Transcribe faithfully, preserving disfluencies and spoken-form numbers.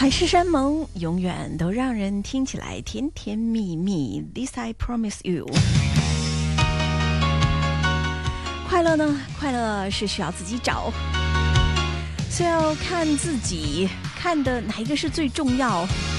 海誓山盟永远都让人听起来甜甜蜜蜜 This I promise you。 快乐呢？快乐是需要自己找，所以要看自己看的哪一个是最重要。